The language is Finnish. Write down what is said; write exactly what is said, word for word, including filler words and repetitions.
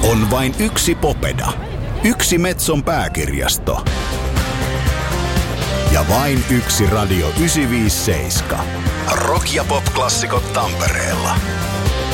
On vain yksi Popeda, yksi Metson pääkirjasto ja vain yksi Radio yhdeksänsataaviisikymmentäseitsemän. Rock- ja pop-klassikot Tampereella.